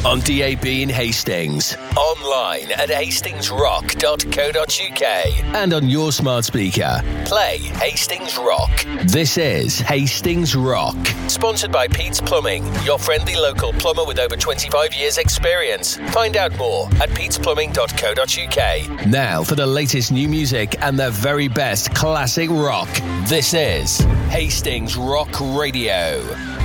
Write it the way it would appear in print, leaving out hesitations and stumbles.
on DAB in Hastings, online at hastingsrock.co.uk, and on your smart speaker. Play Hastings Rock. This is Hastings Rock, sponsored by Pete's Plumbing, your friendly local plumber with over 25 years experience. Find out more at petesplumbing.co.uk. Now for the latest new music and the very best classic rock. This is Hastings Rock Radio.